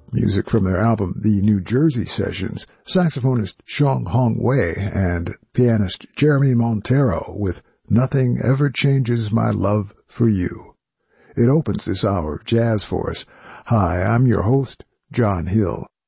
Music from their album The New Jersey Sessions, saxophonist Shong Hong Wei and pianist Jeremy Montero with Nothing Ever Changes My Love for You. It opens this hour of jazz for us. Hi, I'm your host, John Hill.